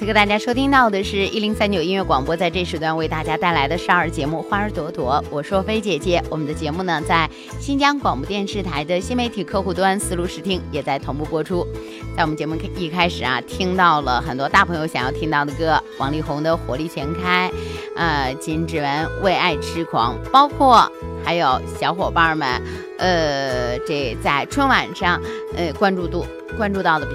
此刻大家收听到的是1039音乐广播，在这时段为大家带来的少儿节目《花儿朵朵》，我是菲姐姐。我们的节目呢，在新疆广播电视台的新媒体客户端思路视听也在同步播出。在我们节目一开始啊，听到了很多大朋友想要听到的歌，王力宏的《火力全开》，金志文《为爱痴狂》，包括还有小伙伴们，这在春晚上，关注到的